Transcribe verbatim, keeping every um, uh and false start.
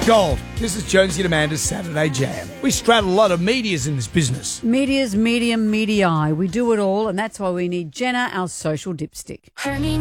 Gold. This is Jonesy and Amanda's Saturday Jam. We straddle a lot of medias in this business. Media's medium, media. We do it all, and that's why we need Jenna, our social dipstick. Her name